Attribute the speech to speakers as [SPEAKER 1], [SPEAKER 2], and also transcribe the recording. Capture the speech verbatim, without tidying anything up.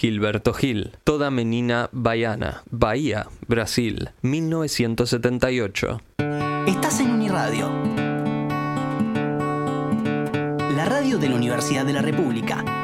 [SPEAKER 1] Gilberto Gil. Toda menina baiana. Bahía, Brasil, mil novecientos setenta y ocho.
[SPEAKER 2] Estás en Uniradio, la radio de la Universidad de la República.